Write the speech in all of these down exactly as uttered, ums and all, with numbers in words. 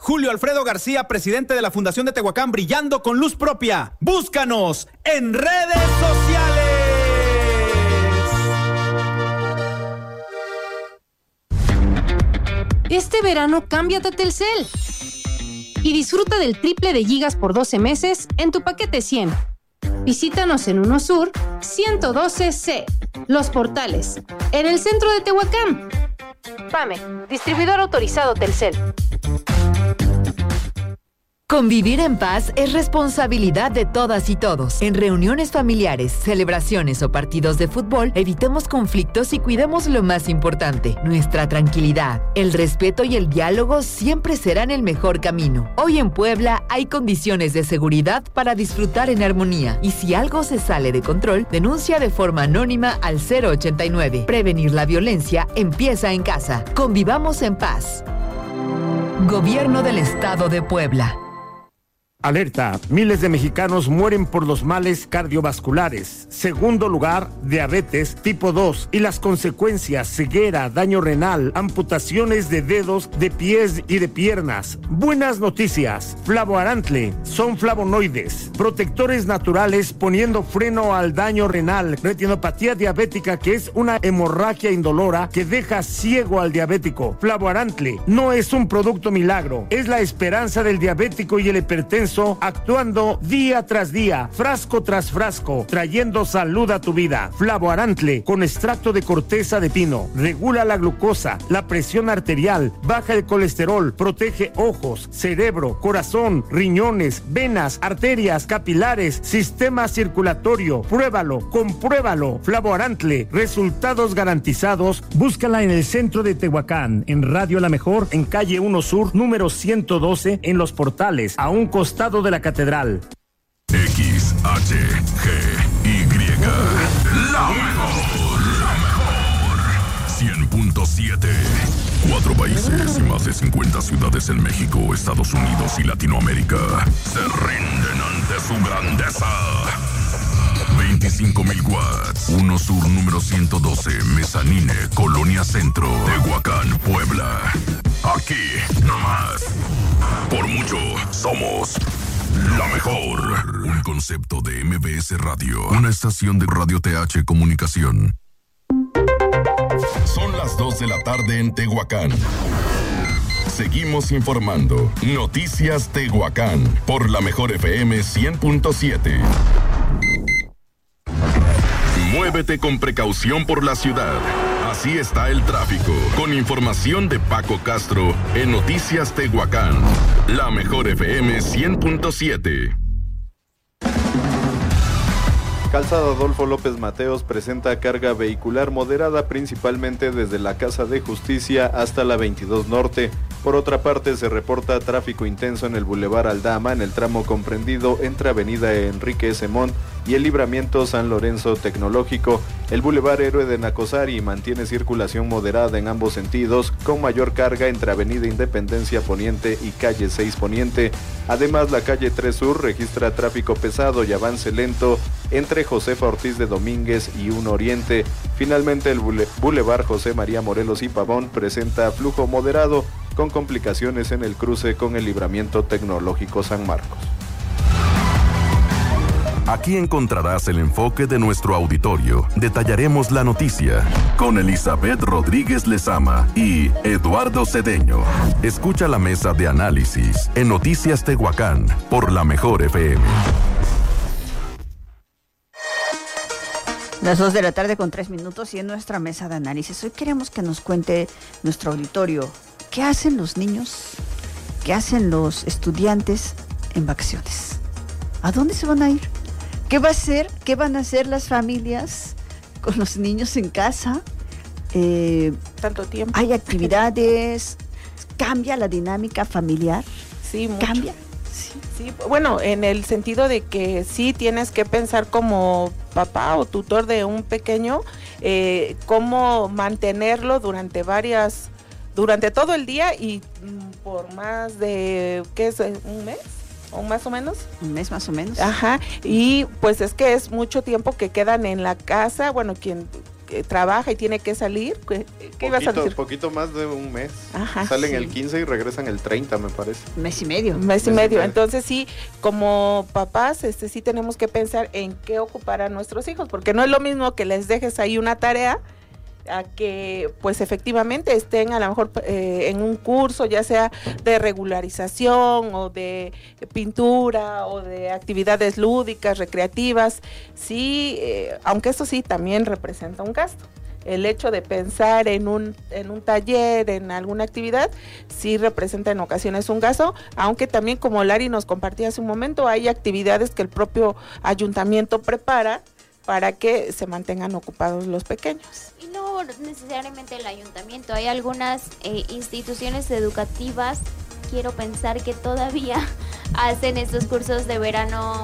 Julio Alfredo García, presidente de la Fundación de Tehuacán, brillando con luz propia. Búscanos en redes sociales. Este verano cámbiate a Telcel y disfruta del triple de gigas por doce meses en tu paquete cien. Visítanos en UNOSUR ciento doce C, Los Portales, en el centro de Tehuacán. PAME, distribuidor autorizado Telcel. Convivir en paz es responsabilidad de todas y todos. En reuniones familiares, celebraciones o partidos de fútbol, evitemos conflictos y cuidemos lo más importante, nuestra tranquilidad. El respeto y el diálogo siempre serán el mejor camino. Hoy en Puebla hay condiciones de seguridad para disfrutar en armonía. Y si algo se sale de control, denuncia de forma anónima al cero ochenta y nueve. Prevenir la violencia empieza en casa. Convivamos en paz. Gobierno del Estado de Puebla. Alerta, miles de mexicanos mueren por los males cardiovasculares. Segundo lugar, diabetes tipo dos y las consecuencias, ceguera, daño renal, amputaciones de dedos, de pies y de piernas. Buenas noticias, flavoarantle, son flavonoides, protectores naturales poniendo freno al daño renal, retinopatía diabética, que es una hemorragia indolora que deja ciego al diabético. Flavoarantle no es un producto milagro, es la esperanza del diabético y el hipertenso actuando día tras día, frasco tras frasco, trayendo salud a tu vida. Flavoarantle con extracto de corteza de pino regula la glucosa, la presión arterial, baja el colesterol, protege ojos, cerebro, corazón, riñones, venas, arterias, capilares, sistema circulatorio. Pruébalo, compruébalo. Flavoarantle, resultados garantizados. Búscala en el centro de Tehuacán, en Radio La Mejor, en calle uno Sur, número ciento doce, en Los Portales, a un costado de la catedral. X, H, G, Y, la mejor, la mejor. cien punto siete. Cuatro países y más de cincuenta ciudades en México, Estados Unidos y Latinoamérica se rinden ante su grandeza. veinticinco mil watts. Uno Sur número ciento doce, Mezanine, Colonia Centro, Tehuacán, Puebla. Aquí, nomás. Por mucho, somos la mejor. Un concepto de M B S Radio. Una estación de Radio T H Comunicación. Son las dos de la tarde en Tehuacán. Seguimos informando. Noticias Tehuacán. Por la mejor F M cien punto siete. Muévete con precaución por la ciudad. Así está el tráfico. Con información de Paco Castro en Noticias Tehuacán. La mejor F M cien punto siete. Calzada Adolfo López Mateos presenta carga vehicular moderada principalmente desde la Casa de Justicia hasta la veintidós Norte. Por otra parte, se reporta tráfico intenso en el Boulevard Aldama en el tramo comprendido entre Avenida Enrique S. Montt y el Libramiento San Lorenzo Tecnológico. El Boulevard Héroe de Nacosari mantiene circulación moderada en ambos sentidos, con mayor carga entre Avenida Independencia Poniente y Calle seis Poniente. Además, la Calle tres Sur registra tráfico pesado y avance lento entre Josefa Ortiz de Domínguez y uno Oriente. Finalmente, el Boulevard José María Morelos y Pavón presenta flujo moderado, con complicaciones en el cruce con el Libramiento Tecnológico San Marcos. Aquí encontrarás el enfoque de nuestro auditorio. Detallaremos la noticia con Elizabeth Rodríguez Lezama y Eduardo Cedeño. Escucha la mesa de análisis en Noticias Tehuacán por la mejor F M. Las dos de la tarde con tres minutos y en nuestra mesa de análisis. Hoy queremos que nos cuente nuestro auditorio qué hacen los niños, qué hacen los estudiantes en vacaciones. ¿A dónde se van a ir? ¿Qué va a hacer? ¿Qué van a hacer las familias con los niños en casa? Eh, Tanto tiempo. ¿Hay actividades? ¿Cambia la dinámica familiar? Sí, mucho. ¿Cambia? Sí. Sí, bueno, en el sentido de que sí tienes que pensar como papá o tutor de un pequeño, eh, cómo mantenerlo durante varias, durante todo el día y mm, por más de, ¿qué es? ¿Un mes? ¿O más o menos? Un mes más o menos. Ajá, y pues es que es mucho tiempo que quedan en la casa, bueno, quien eh, trabaja y tiene que salir. ¿Qué, qué ibas a decir? Poquito más de un mes. Ajá, Salen sí. el quince y regresan el treinta, me parece. Mes y medio. Un mes y medio. Entonces sí, como papás, este sí tenemos que pensar en qué ocupar a nuestros hijos, porque no es lo mismo que les dejes ahí una tarea a que pues efectivamente estén a lo mejor eh, en un curso, ya sea de regularización o de pintura o de actividades lúdicas, recreativas. Sí, eh, aunque eso sí también representa un gasto. El hecho de pensar en un, en un taller, en alguna actividad, sí representa en ocasiones un gasto, aunque también, como Lari nos compartía hace un momento, hay actividades que el propio ayuntamiento prepara para que se mantengan ocupados los pequeños. Y no necesariamente el ayuntamiento, hay algunas eh, instituciones educativas, quiero pensar que todavía hacen estos cursos de verano,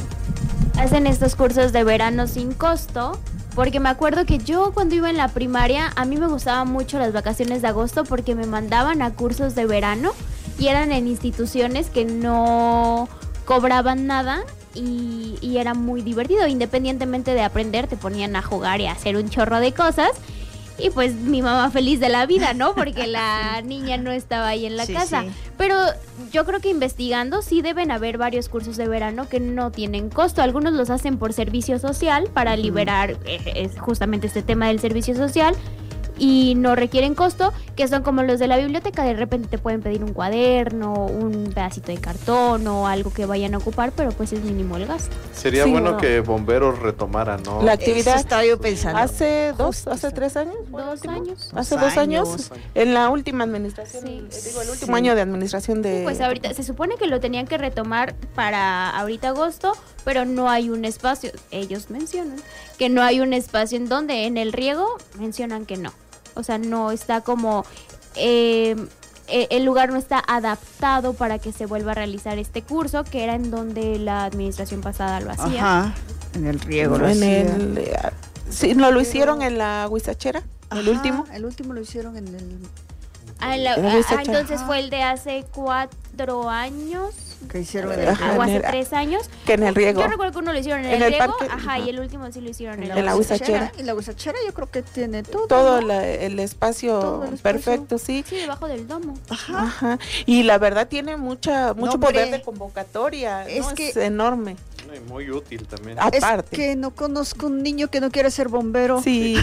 hacen estos cursos de verano sin costo, porque me acuerdo que yo cuando iba en la primaria, a mí me gustaban mucho las vacaciones de agosto porque me mandaban a cursos de verano y eran en instituciones que no cobraban nada. Y, y era muy divertido, independientemente de aprender, te ponían a jugar y a hacer un chorro de cosas. Y pues mi mamá feliz de la vida, ¿no? Porque la niña no estaba ahí en la sí, casa. Sí. Pero yo creo que investigando sí deben haber varios cursos de verano que no tienen costo. Algunos los hacen por servicio social para liberar eh, justamente este tema del servicio social. Y no requieren costo, que son como los de la biblioteca, de repente te pueden pedir un cuaderno, un pedacito de cartón o algo que vayan a ocupar, pero pues es mínimo el gasto. Sería sí, bueno no. que bomberos retomaran, ¿no? La actividad. Eso estaba yo pensando. Hace dos, hace tres años. Dos años. Hace dos años, dos años, en la última administración, sí. digo, el último sí. año de administración de... Sí, pues ahorita se supone que lo tenían que retomar para ahorita agosto, pero no hay un espacio, ellos mencionan, que no hay un espacio en donde, en el riego, mencionan que no. O sea, no está como, eh, el lugar no está adaptado para que se vuelva a realizar este curso, que era en donde la administración pasada lo hacía. Ajá, en el riego lo en hacía. El, eh, sí, ¿no lo hicieron en la Huizachera? ¿El último? El último lo hicieron en el... Ah, la, ah, entonces fue el de hace cuatro años. Que hicieron el ajá, o hace el, tres años. Que en el riego. Yo recuerdo que uno lo hicieron en, en el, el riego, parque, ajá, ajá, y el último sí lo hicieron en, en la Huizachera. Y la Huizachera yo creo que tiene todo. Todo ¿no? la, el, espacio todo el espacio perfecto, sí. Sí, debajo del domo. Ajá. Ajá. Y la verdad tiene mucha mucho no, poder de convocatoria. Es ¿no? que es enorme. Y muy útil también. Aparte. Es que no conozco un niño que no quiera ser bombero. Sí.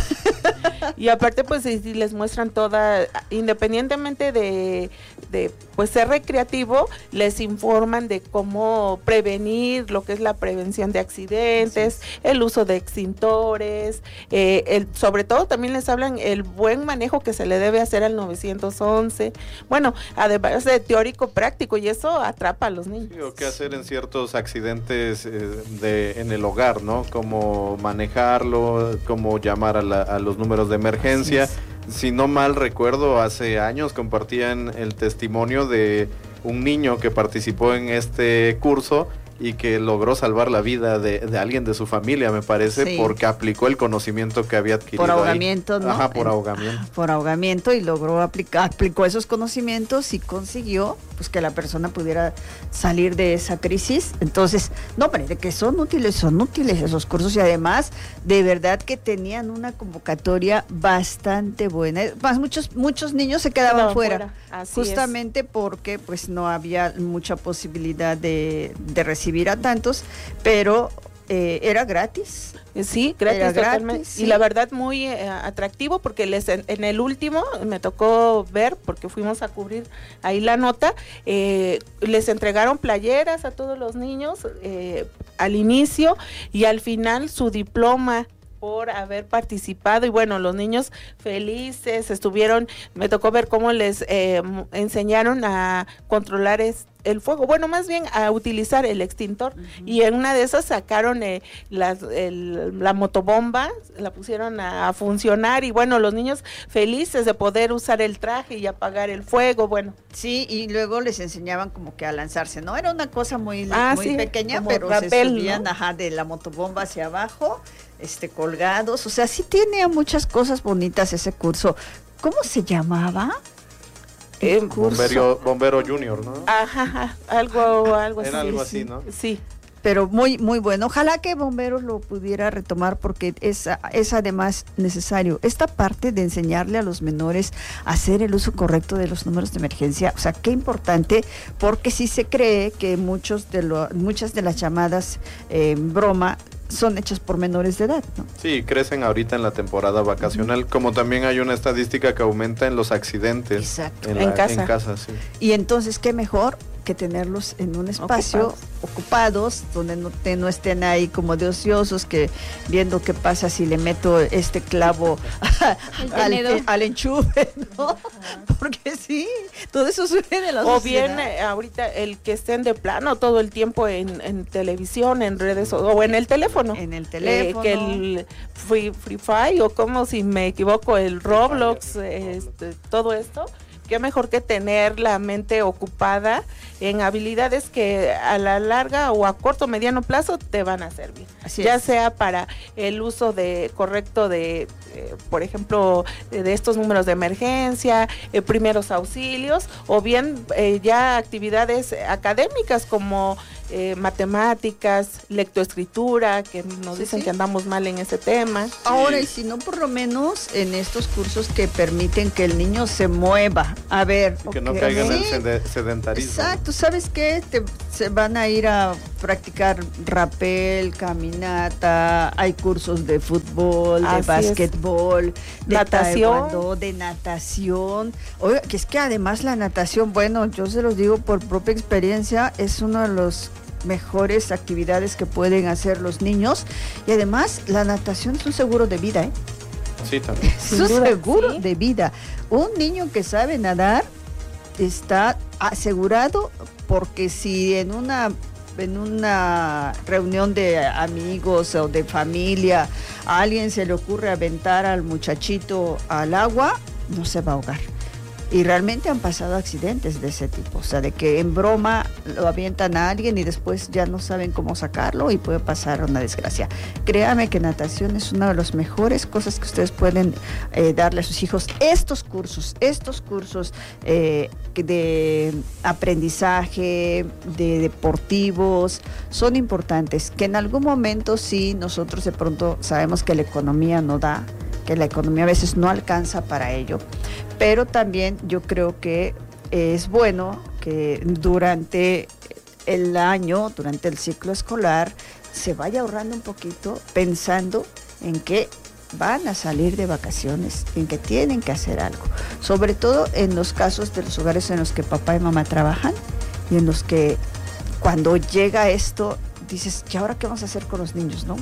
Y aparte, pues, si les muestran toda, independientemente de, de, pues, ser recreativo, les informan de cómo prevenir lo que es la prevención de accidentes, sí. el uso de extintores, eh, el, sobre todo también les hablan el buen manejo que se le debe hacer al nueve once. Bueno, además de teórico práctico, y eso atrapa a los niños. Sí, o qué hacer en ciertos accidentes eh, de en el hogar, ¿no? Cómo manejarlo, cómo llamar a, la, a los números de emergencia. Sí, sí. Si no mal recuerdo, hace años compartían el testimonio de un niño que participó en este curso y que logró salvar la vida de, de alguien de su familia, me parece, sí. porque aplicó el conocimiento que había adquirido. Por ahogamiento, ahí. ¿no? Ajá, por en, ahogamiento. Por ahogamiento y logró aplicar, aplicó esos conocimientos y consiguió pues que la persona pudiera salir de esa crisis. Entonces, no, pero de que son útiles, son útiles esos cursos y además, de verdad que tenían una convocatoria bastante buena. Más muchos, muchos niños se quedaban no, fuera, fuera. justamente es. porque pues no había mucha posibilidad de, de recibir a tantos, pero eh, era gratis. Sí, gratis, era totalmente. Gratis, sí. Y la verdad muy eh, atractivo porque les en, en el último me tocó ver, porque fuimos a cubrir ahí la nota, eh, les entregaron playeras a todos los niños eh, al inicio y al final su diploma por haber participado y bueno, los niños felices estuvieron, me tocó ver cómo les eh, enseñaron a controlar es, el fuego, bueno, más bien a utilizar el extintor uh-huh. y en una de esas sacaron eh, las, el, la motobomba, la pusieron a, a funcionar y bueno, los niños felices de poder usar el traje y apagar el fuego, bueno. Sí, y luego les enseñaban como que a lanzarse, ¿no? Era una cosa muy, ah, muy sí, pequeña, pero rapel, se subían, ¿no? ajá, de la motobomba hacia abajo, este, colgados, o sea, sí tenía muchas cosas bonitas ese curso. ¿Cómo se llamaba? Eh, bombero, bombero Junior, ¿no? Ajá, ajá algo, algo Era así. algo así, ¿no? Sí. pero muy muy bueno. Ojalá que Bomberos lo pudiera retomar porque es, es además necesario esta parte de enseñarle a los menores a hacer el uso correcto de los números de emergencia. O sea, qué importante, porque sí se cree que muchos de lo, muchas de las llamadas eh, en broma son hechas por menores de edad, ¿no? Sí, crecen ahorita en la temporada vacacional, uh-huh. como también hay una estadística que aumenta en los accidentes. Exacto. En, en la, casa. En casa, sí. Y entonces, qué mejor que tenerlos en un espacio ocupados, ocupados donde no, te, no estén ahí como de ociosos, que viendo qué pasa si le meto este clavo al, al enchufe, ¿no? Porque sí, todo eso sucede en la o sociedad. bien eh, ahorita el que estén de plano todo el tiempo en, en televisión, en redes o, o en el teléfono. En el teléfono. Eh, que el Free, Free Fire o como si me equivoco, el Roblox, este, todo esto. Qué mejor que tener la mente ocupada en habilidades que a la larga o a corto o mediano plazo te van a servir. Así ya es. sea para el uso de correcto de, eh, por ejemplo, de, de estos números de emergencia, eh, primeros auxilios, o bien eh, ya actividades académicas como eh, matemáticas, lectoescritura, que nos sí, dicen sí. que andamos mal en ese tema. Ahora, y si no, por lo menos en estos cursos que permiten que el niño se mueva. A ver, y que okay. no caiga en sí. el sedentarismo. Exacto, ¿sabes qué? Te, se van a ir a practicar rapel, caminata, hay cursos de fútbol, Así de básquetbol, de natación, taekwondo, de natación. Oiga, que es que además la natación, bueno, yo se los digo por propia experiencia, es uno de los mejores actividades que pueden hacer los niños, y además la natación es un seguro de vida, ¿eh? Sí, también. Es un duda, seguro ¿sí? de vida. Un niño que sabe nadar está asegurado, porque si en una en una reunión de amigos o de familia a alguien se le ocurre aventar al muchachito al agua, no se va a ahogar. Y realmente han pasado accidentes de ese tipo, o sea, de que en broma lo avientan a alguien y después ya no saben cómo sacarlo y puede pasar una desgracia. Créame que natación es una de las mejores cosas que ustedes pueden eh, darle a sus hijos. Estos cursos, estos cursos eh, de aprendizaje, de deportivos, son importantes, que en algún momento sí, nosotros de pronto sabemos que la economía no da, que la economía a veces no alcanza para ello, pero también yo creo que es bueno que durante el año, durante el ciclo escolar, se vaya ahorrando un poquito pensando en que van a salir de vacaciones, en que tienen que hacer algo, sobre todo en los casos de los hogares en los que papá y mamá trabajan y en los que cuando llega esto dices, ¿y ahora qué vamos a hacer con los niños, no?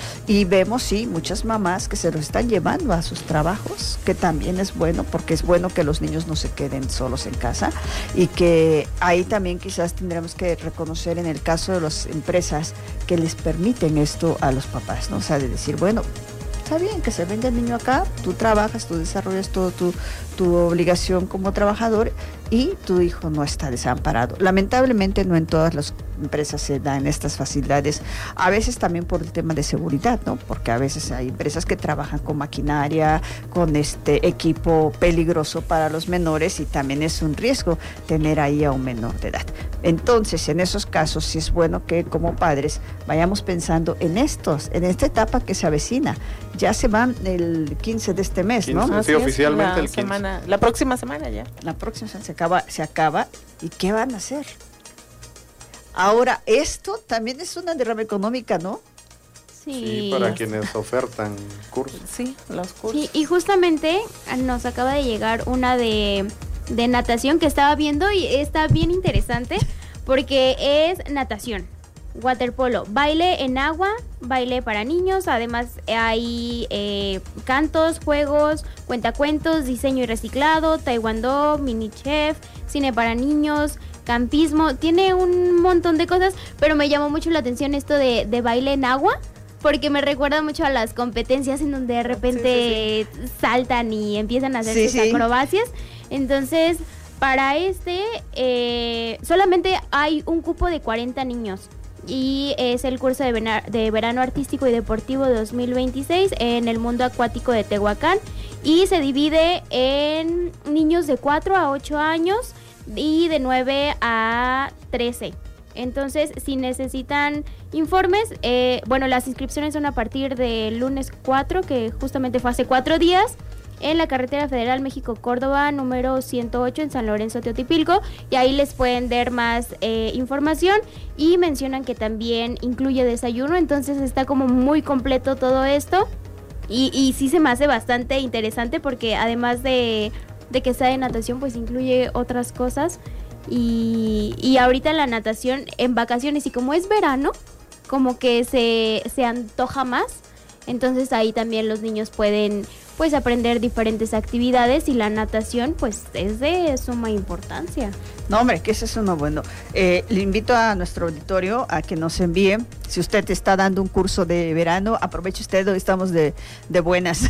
Y vemos, sí, muchas mamás que se los están llevando a sus trabajos, que también es bueno, porque es bueno que los niños no se queden solos en casa, y que ahí también quizás tendremos que reconocer en el caso de las empresas que les permiten esto a los papás, ¿no? O sea, de decir, bueno, está bien que se venga el niño acá, tú trabajas, tú desarrollas toda tu, tu obligación como trabajador y tu hijo no está desamparado. Lamentablemente no en todas las empresas se dan estas facilidades, a veces también por el tema de seguridad, ¿no? Porque a veces hay empresas que trabajan con maquinaria, con este equipo peligroso para los menores, y también es un riesgo tener ahí a un menor de edad. Entonces, en esos casos sí es bueno que como padres vayamos pensando en estos, en esta etapa que se avecina. Ya se van el quince de este mes, ¿no? quince, sí, Así oficialmente es, el quince. Semana, la próxima semana ya. La próxima semana se acaba, se acaba. ¿Y qué van a hacer? Ahora, esto también es una derrama económica, ¿no? Sí. Sí, para quienes ofertan cursos. Sí, los cursos. Sí, y justamente nos acaba de llegar una de, de natación que estaba viendo y está bien interesante porque es natación, waterpolo, baile en agua, baile para niños, además hay eh, cantos, juegos, cuentacuentos, diseño y reciclado, taekwondo, mini chef, cine para niños, campismo, tiene un montón de cosas, pero me llamó mucho la atención esto de, de baile en agua, porque me recuerda mucho a las competencias en donde de repente sí, sí, sí. saltan y empiezan a hacer sí, sus sí. acrobacias. Entonces, para este, eh, solamente hay un cupo de cuarenta niños. Y es el curso de, vena, de verano artístico y deportivo dos mil veintiséis en el mundo acuático de Tehuacán. Y se divide en niños de cuatro a ocho años y de nueve a trece. Entonces, si necesitan informes, eh, bueno, las inscripciones son a partir del lunes cuatro, que justamente fue hace cuatro días, en la carretera federal México-Córdoba, número ciento ocho, en San Lorenzo, Teotipilco, y ahí les pueden dar más eh, información, y mencionan que también incluye desayuno, entonces está como muy completo todo esto, y, y sí se me hace bastante interesante, porque además de, de que sea de natación, pues incluye otras cosas. Y, y ahorita la natación en vacaciones, y como es verano, como que se, se antoja más, entonces ahí también los niños pueden pues aprender diferentes actividades, y la natación pues es de suma importancia. No, hombre, que eso es uno bueno. Eh, le invito a nuestro auditorio a que nos envíe, si usted está dando un curso de verano, aproveche usted, hoy estamos de, de buenas.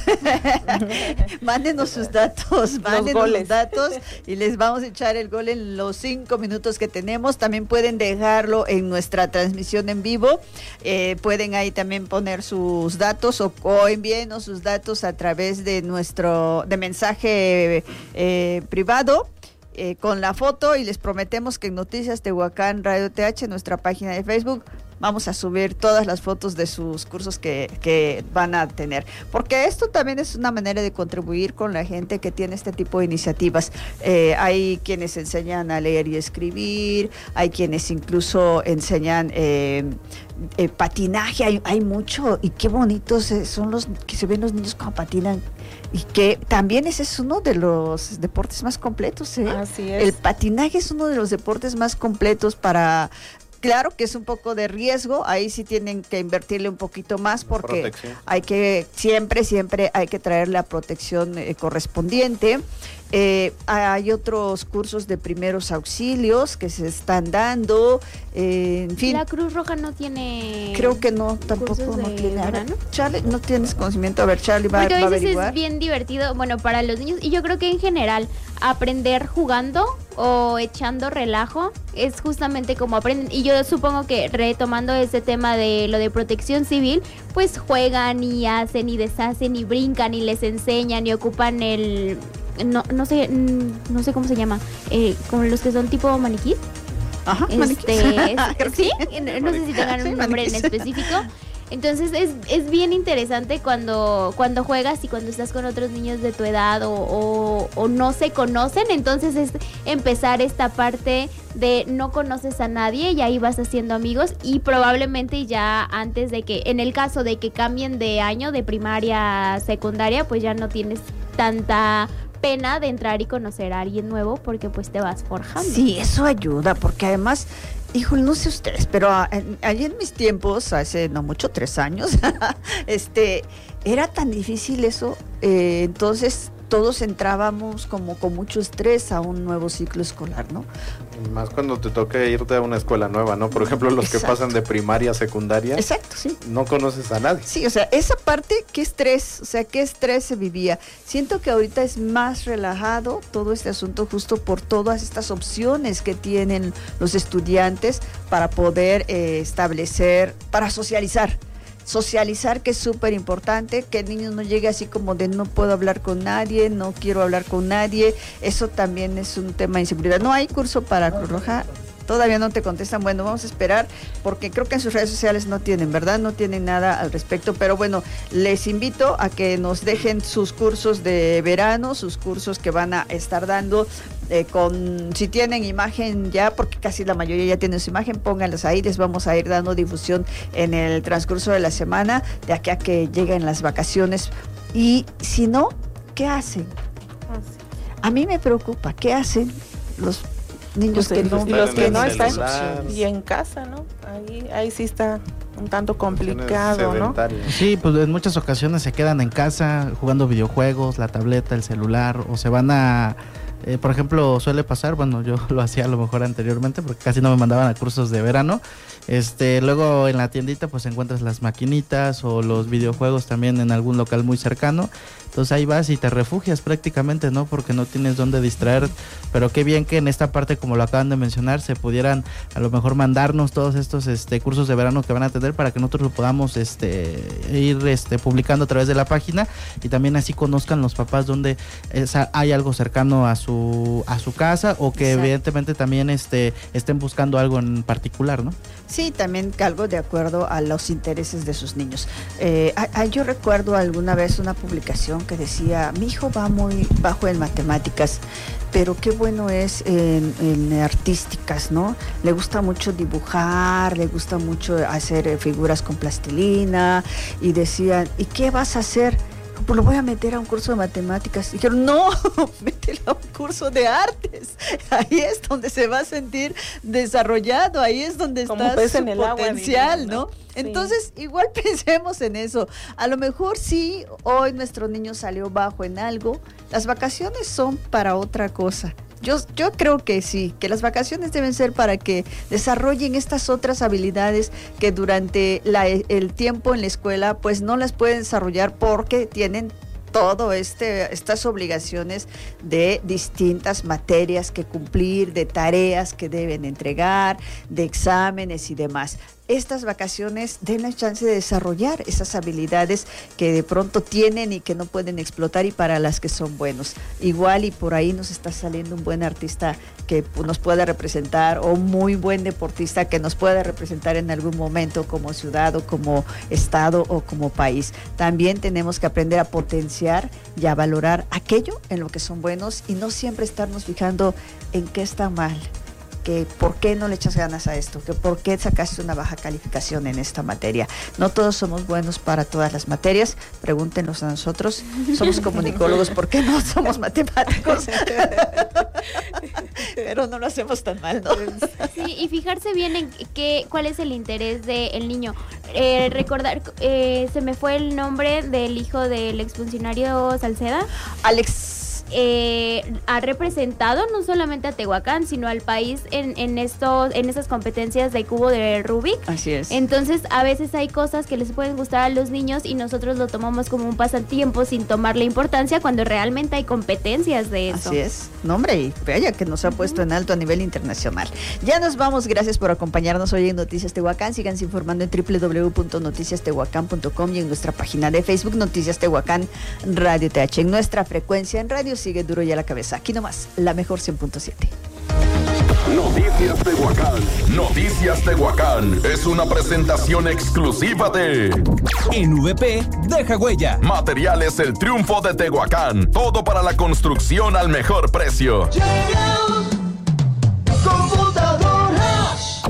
Mándenos sus datos, mándenos los, los datos y les vamos a echar el gol en los cinco minutos que tenemos. También pueden dejarlo en nuestra transmisión en vivo, eh, pueden ahí también poner sus datos o, o envíenos sus datos a través de nuestro, de mensaje eh, privado. Eh, con la foto, y les prometemos que en Noticias Tehuacán Radio T H, nuestra página de Facebook, vamos a subir todas las fotos de sus cursos que, que van a tener, porque esto también es una manera de contribuir con la gente que tiene este tipo de iniciativas. Eh, hay quienes enseñan a leer y escribir, hay quienes incluso enseñan eh, eh, patinaje, hay, hay mucho, y qué bonitos son los que se ven los niños cuando patinan. Y que también ese es uno de los deportes más completos, ¿eh? Así es. El patinaje es uno de los deportes más completos para... Claro que es un poco de riesgo, ahí sí tienen que invertirle un poquito más, porque protección. Hay que, siempre, siempre hay que traer la protección eh, correspondiente. Eh, hay otros cursos de primeros auxilios que se están dando, eh, en fin. La Cruz Roja no tiene... Creo que no, tampoco no tiene. A ver, Charlie, ¿no tienes conocimiento? A ver, Charlie va, Porque va a veces averiguar. Es bien divertido, bueno, para los niños, y yo creo que en general aprender jugando o echando relajo es justamente como aprenden, y yo supongo que retomando ese tema de lo de protección civil, pues juegan y hacen y deshacen y brincan y les enseñan y ocupan el... No, no sé, no sé cómo se llama, eh, como los que son tipo maniquí. Ajá, este, es, sí, no sé si tengan un sí, nombre maniquís. En específico. Entonces es, es bien interesante cuando, cuando juegas y cuando estás con otros niños de tu edad o, o, o no se conocen, entonces es empezar esta parte de no conoces a nadie y ahí vas haciendo amigos, y probablemente ya antes de que, en el caso de que cambien de año, de primaria a secundaria, pues ya no tienes tanta pena de entrar y conocer a alguien nuevo, porque pues te vas forjando. Sí, eso ayuda, porque además, híjole, no sé ustedes, pero allí en mis tiempos, hace no mucho, tres años, este, era tan difícil eso, eh, entonces todos entrábamos como con mucho estrés a un nuevo ciclo escolar, ¿no? Más cuando te toca irte a una escuela nueva, ¿no? Por ejemplo, los Exacto. que pasan de primaria a secundaria. Exacto, sí. No conoces a nadie. Sí, o sea, esa parte, qué estrés, o sea, qué estrés se vivía. Siento que ahorita es más relajado todo este asunto, justo por todas estas opciones que tienen los estudiantes para poder eh, establecer, para socializar. Socializar, que es súper importante, que el niño no llegue así como de no puedo hablar con nadie, no quiero hablar con nadie. Eso también es un tema de inseguridad. No hay curso para Cruz Roja. Todavía no te contestan. Bueno, vamos a esperar, porque creo que en sus redes sociales no tienen, ¿verdad? No tienen nada al respecto, pero bueno, les invito a que nos dejen sus cursos de verano, sus cursos que van a estar dando, eh, con, si tienen imagen ya, porque casi la mayoría ya tienen su imagen, pónganlas ahí, les vamos a ir dando difusión en el transcurso de la semana, de aquí a que lleguen las vacaciones. Y si no, ¿qué hacen? A mí me preocupa, ¿qué hacen los niños pues que no, los que no están celular. Y en casa, ¿no? Ahí, ahí sí está un tanto complicado, ¿no? Sí, pues en muchas ocasiones se quedan en casa jugando videojuegos, la tableta, el celular, o se van a, eh, por ejemplo, suele pasar, bueno, yo lo hacía a lo mejor anteriormente porque casi no me mandaban a cursos de verano. Este, luego en la tiendita pues encuentras las maquinitas o los videojuegos también en algún local muy cercano, Entonces ahí vas y te refugias prácticamente, ¿no? Porque no tienes dónde distraer. Pero qué bien que en esta parte, como lo acaban de mencionar, se pudieran a lo mejor mandarnos todos estos este, cursos de verano que van a tener para que nosotros lo podamos este, ir este, publicando a través de la página, y también así conozcan los papás donde es, hay algo cercano a su a su casa, o que Exacto. evidentemente también este, estén buscando algo en particular, ¿no? Sí, también algo de acuerdo a los intereses de sus niños. Eh, yo recuerdo alguna vez una publicación que decía, mi hijo va muy bajo en matemáticas, pero qué bueno es en, en artísticas, ¿no? Le gusta mucho dibujar, le gusta mucho hacer figuras con plastilina, y decían, ¿y qué vas a hacer? Pues lo voy a meter a un curso de matemáticas. Y dijeron, no, mételo a un curso de artes. Ahí es donde se va a sentir desarrollado, ahí es donde Como está su en el potencial, agua, ¿no? ¿no? Sí. Entonces, igual pensemos en eso. A lo mejor sí, hoy nuestro niño salió bajo en algo, las vacaciones son para otra cosa. Yo, yo creo que sí, que las vacaciones deben ser para que desarrollen estas otras habilidades que durante la, el tiempo en la escuela pues no las pueden desarrollar porque tienen todo este, estas obligaciones de distintas materias que cumplir, de tareas que deben entregar, de exámenes y demás. Estas vacaciones den la chance de desarrollar esas habilidades que de pronto tienen y que no pueden explotar, y para las que son buenos. Igual y por ahí nos está saliendo un buen artista que nos pueda representar, o un muy buen deportista que nos pueda representar en algún momento como ciudad o como estado o como país. También tenemos que aprender a potenciar y a valorar aquello en lo que son buenos, y no siempre estarnos fijando en qué está mal, que por qué no le echas ganas a esto, que por qué sacaste una baja calificación en esta materia. No todos somos buenos para todas las materias, pregúntenos a nosotros, somos comunicólogos, ¿por qué no somos matemáticos? Pero no lo hacemos tan mal, ¿no? Sí, y fijarse bien en qué, cuál es el interés del niño. Eh, recordar, eh, se me fue el nombre del hijo del exfuncionario Salceda. Alex. Eh, ha representado no solamente a Tehuacán, sino al país en, en estos, en esas competencias de cubo de Rubik. Así es. Entonces, a veces hay cosas que les pueden gustar a los niños y nosotros lo tomamos como un pasatiempo sin tomarle importancia, cuando realmente hay competencias de eso. Así es. No, hombre, y vaya que nos ha puesto en alto a nivel internacional. Ya nos vamos, gracias por acompañarnos hoy en Noticias Tehuacán. Síganse informando en doble u doble u doble u punto noticias tehuacán punto com y en nuestra página de Facebook Noticias Tehuacán Radio T H. En nuestra frecuencia en radio sigue Duro y a la Cabeza. Aquí nomás, la mejor cien punto siete. Noticias Tehuacán. Noticias Tehuacán es una presentación exclusiva de En V P deja huella. Materiales El Triunfo de Tehuacán. Todo para la construcción al mejor precio. Computadoras.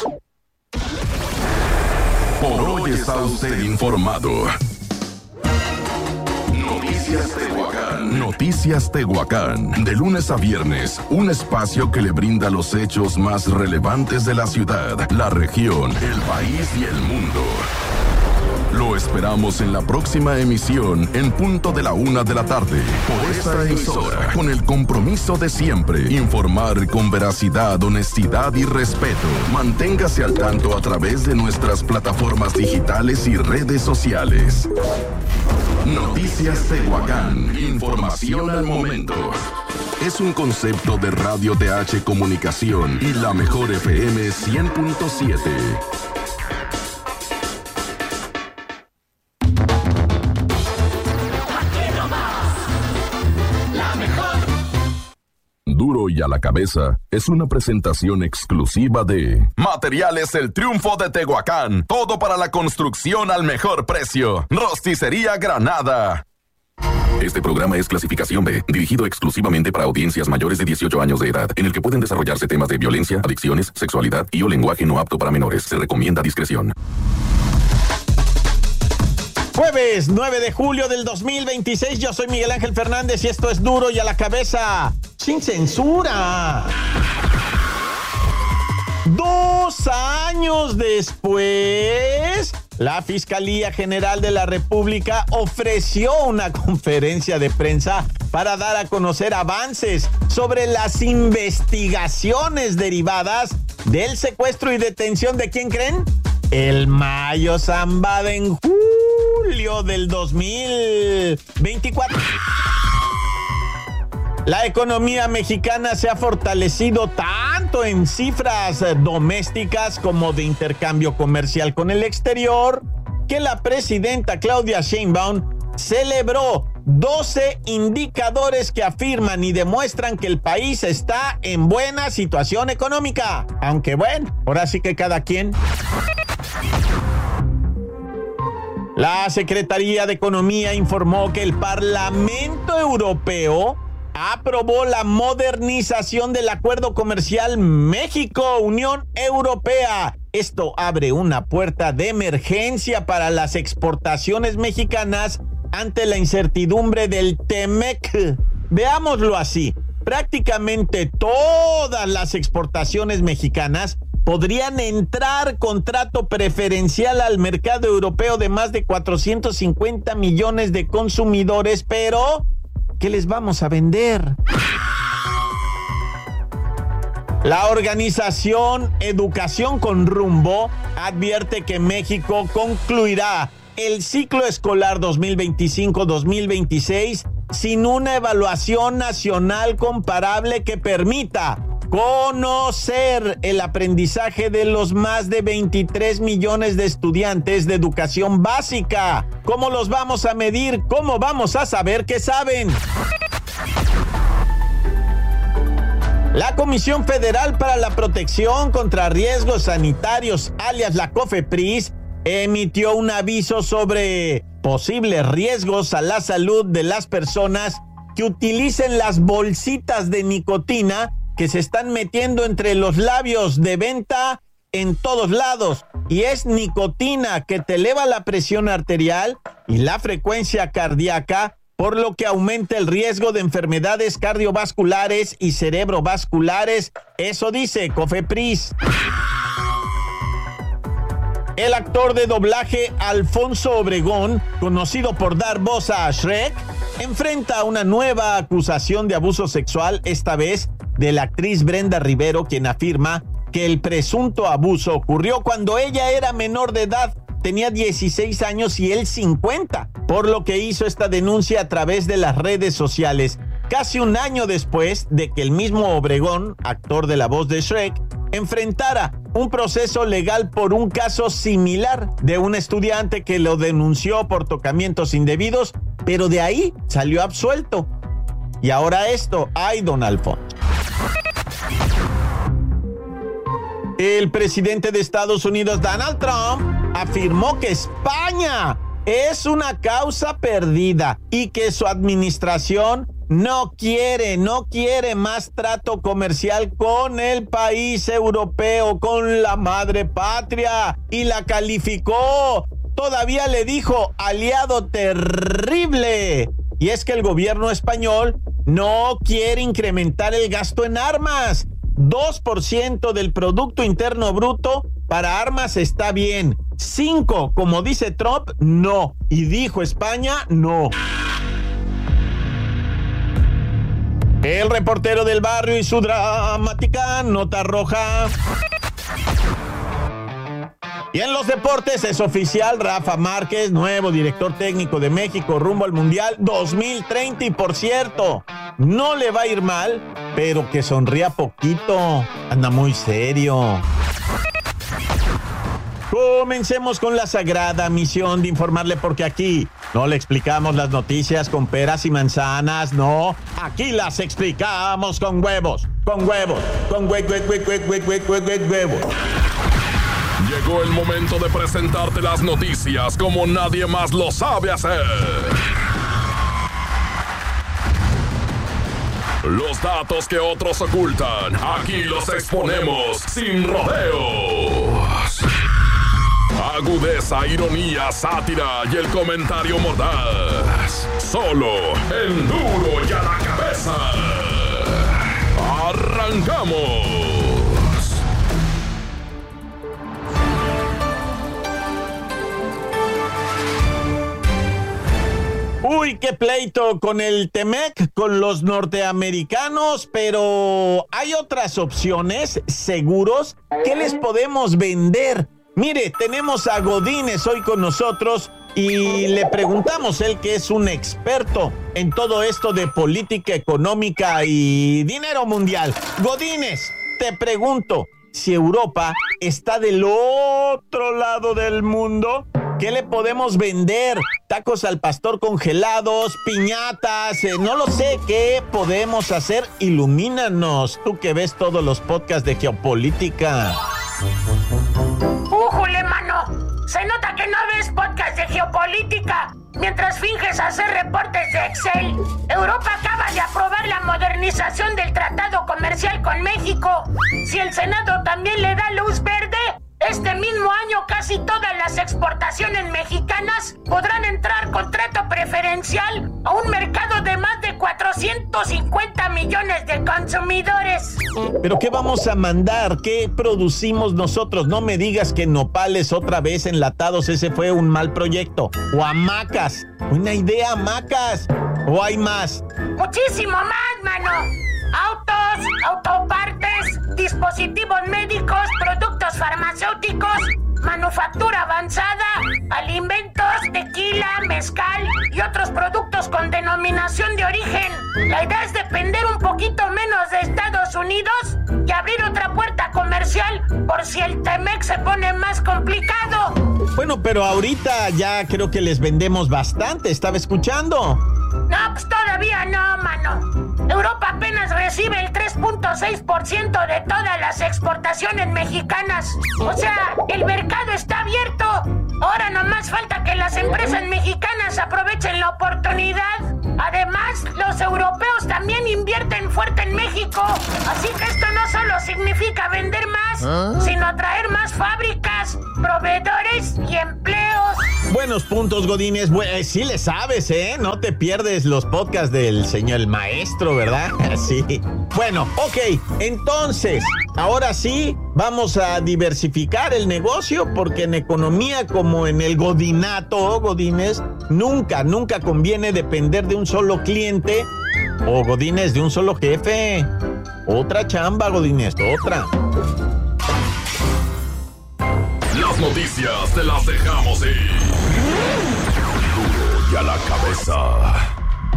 Por hoy está usted informado. Noticias Tehuacán. Noticias Tehuacán. De lunes a viernes, un espacio que le brinda los hechos más relevantes de la ciudad, la región, el país y el mundo. Lo esperamos en la próxima emisión, en punto de la una de la tarde, por esta emisora, con el compromiso de siempre, informar con veracidad, honestidad y respeto. Manténgase al tanto a través de nuestras plataformas digitales y redes sociales. Noticias Tehuacán, información al momento. Es un concepto de Radio T H Comunicación y la mejor F M cien punto siete. Duro y a la Cabeza es una presentación exclusiva de Materiales El Triunfo de Tehuacán. Todo para la construcción al mejor precio. Rosticería Granada. Este programa es clasificación B, dirigido exclusivamente para audiencias mayores de dieciocho años de edad, en el que pueden desarrollarse temas de violencia, adicciones, sexualidad y o lenguaje no apto para menores. Se recomienda discreción. Jueves nueve de julio del dos mil veintiséis, yo soy Miguel Ángel Fernández y esto es Duro y a la Cabeza, sin censura. Dos años después, la Fiscalía General de la República ofreció una conferencia de prensa para dar a conocer avances sobre las investigaciones derivadas del secuestro y detención de, ¿quién creen? El Mayo Zambada en julio julio del dos mil veinticuatro. La economía mexicana se ha fortalecido tanto en cifras domésticas como de intercambio comercial con el exterior que la presidenta Claudia Sheinbaum celebró doce indicadores que afirman y demuestran que el país está en buena situación económica. Aunque bueno, ahora sí que cada quien. La Secretaría de Economía informó que el Parlamento Europeo aprobó la modernización del acuerdo comercial México-Unión Europea. Esto abre una puerta de emergencia para las exportaciones mexicanas ante la incertidumbre del T-MEC. Veámoslo así, prácticamente todas las exportaciones mexicanas podrían entrar con trato preferencial al mercado europeo de más de cuatrocientos cincuenta millones de consumidores, pero ¿qué les vamos a vender? La organización Educación con Rumbo advierte que México concluirá el ciclo escolar dos mil veinticinco dos mil veintiséis sin una evaluación nacional comparable que permita conocer el aprendizaje de los más de veintitrés millones de estudiantes de educación básica. ¿Cómo los vamos a medir? ¿Cómo vamos a saber qué saben? La Comisión Federal para la Protección contra Riesgos Sanitarios, alias la COFEPRIS, emitió un aviso sobre posibles riesgos a la salud de las personas que utilicen las bolsitas de nicotina que se están metiendo entre los labios de venta en todos lados. Y es nicotina que te eleva la presión arterial y la frecuencia cardíaca, por lo que aumenta el riesgo de enfermedades cardiovasculares y cerebrovasculares. Eso dice COFEPRIS. El actor de doblaje Alfonso Obregón, conocido por dar voz a Shrek, enfrenta una nueva acusación de abuso sexual, esta vez de la actriz Brenda Rivero, quien afirma que el presunto abuso ocurrió cuando ella era menor de edad, tenía dieciséis años y él cincuenta, por lo que hizo esta denuncia a través de las redes sociales, casi un año después de que el mismo Obregón, actor de la voz de Shrek, enfrentara un proceso legal por un caso similar de un estudiante que lo denunció por tocamientos indebidos, pero de ahí salió absuelto. Y ahora esto, ay, don Alfonso. El presidente de Estados Unidos, Donald Trump, afirmó que España es una causa perdida y que su administración no quiere, no quiere más trato comercial con el país europeo, con la madre patria, y la calificó. Todavía le dijo aliado terrible. Y es que el gobierno español no quiere incrementar el gasto en armas. dos por ciento del Producto Interno Bruto para armas está bien. cinco, como dice Trump, no. Y dijo España, no. El reportero del barrio y su dramática nota roja. Y en los deportes es oficial, Rafa Márquez, nuevo director técnico de México rumbo al Mundial dos mil treinta. Y por cierto, no le va a ir mal, pero que sonría poquito, anda muy serio. Comencemos con la sagrada misión de informarle, porque aquí no le explicamos las noticias con peras y manzanas, no. Aquí las explicamos con huevos, con huevos, con hue, hue, hue, hue, hue, hue, hue, hue, huevos. Llegó el momento de presentarte las noticias como nadie más lo sabe hacer. Los datos que otros ocultan, aquí los exponemos sin rodeos. Agudeza, ironía, sátira y el comentario mordaz. Solo en Duro y a la Cabeza. ¡Arrancamos! Uy, qué pleito con el T-MEC, con los norteamericanos, pero hay otras opciones, seguros, que les podemos vender. Mire, tenemos a Godínez hoy con nosotros y le preguntamos, él que es un experto en todo esto de política económica y dinero mundial. Godínez, te pregunto, si Europa está del otro lado del mundo, ¿qué le podemos vender? Tacos al pastor congelados, piñatas, eh, no lo sé, ¿qué podemos hacer? Ilumínanos, tú que ves todos los podcasts de geopolítica. ¡Újule, mano! Se nota que no ves podcast de geopolítica mientras finges hacer reportes de Excel. Europa acaba de aprobar la modernización del tratado comercial con México. Si el Senado también le da luz verde, este mismo año casi todas las exportaciones mexicanas podrán entrar con trato preferencial a un mercado de más de cuatrocientos cincuenta millones de consumidores. ¿Pero qué vamos a mandar? ¿Qué producimos nosotros? No me digas que nopales otra vez enlatados, ese fue un mal proyecto. O hamacas, una idea, hamacas. ¿O hay más? Muchísimo más, mano. Autos, autopartes, dispositivos médicos, productos farmacéuticos, manufactura avanzada, alimentos, tequila, mezcal y otros productos con denominación de origen. La idea es depender un poquito menos de Estados Unidos y abrir otra puerta comercial por si el T-M E C se pone más complicado. Bueno, pero ahorita ya creo que les vendemos bastante, ¿estaba escuchando? No, pues todavía no, mano. Europa apenas recibe el tres punto seis por ciento de todas las exportaciones mexicanas. O sea, el mercado está abierto. Ahora nomás falta que las empresas mexicanas aprovechen la oportunidad. Además, los europeos también invierten fuerte en México. Así que esto no solo significa vender más, ¿Ah? sino atraer más fábricas, proveedores y empleos. Buenos puntos, Godínez. Bu- sí le sabes, ¿eh? No te pierdes los podcasts del señor el maestro, ¿verdad? Sí. Bueno, ok. Entonces, ahora sí, vamos a diversificar el negocio porque en economía como en el godinato, Godínez, nunca, nunca conviene depender de un solo cliente o, Godínez, de un solo jefe. Otra chamba, Godínez, otra. Las noticias te las dejamos ir. Duro y a la cabeza.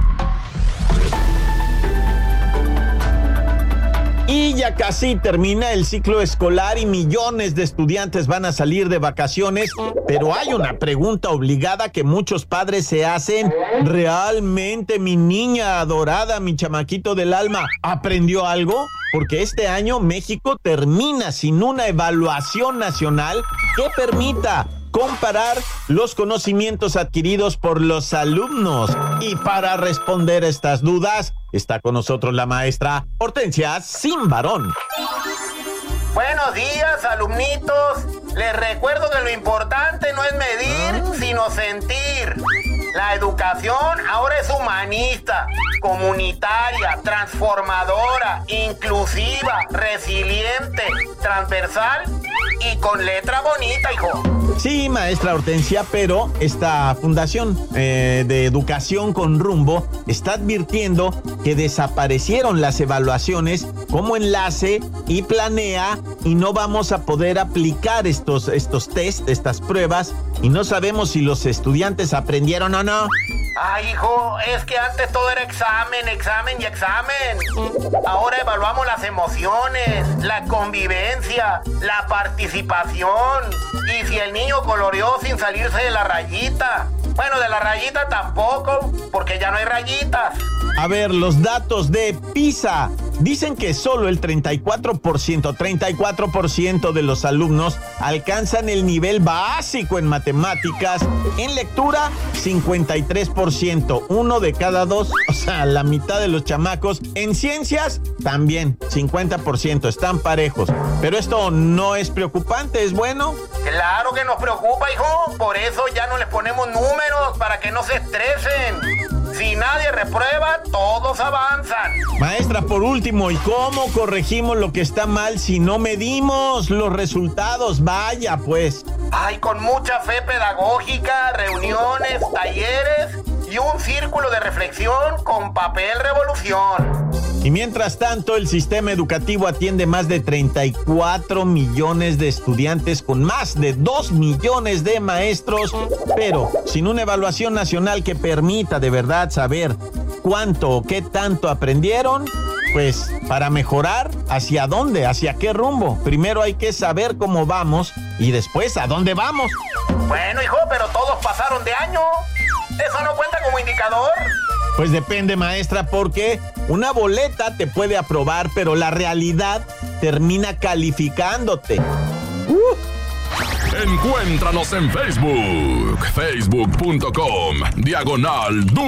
Y ya casi termina el ciclo escolar y millones de estudiantes van a salir de vacaciones, pero hay una pregunta obligada que muchos padres se hacen. ¿Realmente mi niña adorada, mi chamaquito del alma, aprendió algo? Porque este año México termina sin una evaluación nacional que permita comparar los conocimientos adquiridos por los alumnos. Y para responder estas dudas, está con nosotros la maestra Hortensia Simbarón. Buenos días, alumnitos. Les recuerdo que lo importante no es medir, ¿Ah? sino sentir. La educación ahora es humanista, comunitaria, transformadora, inclusiva, resiliente, transversal y con letra bonita, hijo. Sí, maestra Hortensia, pero esta fundación eh, de educación con rumbo está advirtiendo que desaparecieron las evaluaciones como enlace y planea y no vamos a poder aplicar estos, estos test, estas pruebas y no sabemos si los estudiantes aprendieron o no. Ay, hijo, es que antes todo era examen, examen y examen. Ahora evaluamos las emociones, la convivencia, la participación. Y si el niño coloreó sin salirse de la rayita. Bueno, de la rayita tampoco, porque ya no hay rayitas. A ver, los datos de PISA dicen que solo el treinta y cuatro por ciento, treinta y cuatro por ciento de los alumnos alcanzan el nivel básico en matemáticas. En lectura, cincuenta y tres por ciento, uno de cada dos, o sea, la mitad de los chamacos. En ciencias, también, cincuenta por ciento, están parejos. Pero esto no es preocupante, ¿es bueno? Claro que nos preocupa, hijo. Por eso ya no les ponemos números para que no se estresen. Si nadie reprueba, todos avanzan. Maestra, por último, ¿y cómo corregimos lo que está mal si no medimos los resultados? Vaya, pues. Ay, con mucha fe pedagógica, reuniones, talleres y un círculo de reflexión con papel revolución. Y mientras tanto, el sistema educativo atiende más de treinta y cuatro millones de estudiantes con más de dos millones de maestros, pero sin una evaluación nacional que permita de verdad saber cuánto o qué tanto aprendieron, pues para mejorar, ¿hacia dónde? ¿Hacia qué rumbo? Primero hay que saber cómo vamos y después a dónde vamos. Bueno, hijo, pero todos pasaron de año. ¿Eso no cuenta como indicador? Pues depende, maestra, porque una boleta te puede aprobar, pero la realidad termina calificándote. Uh. Encuéntranos en Facebook, facebook punto com, diagonal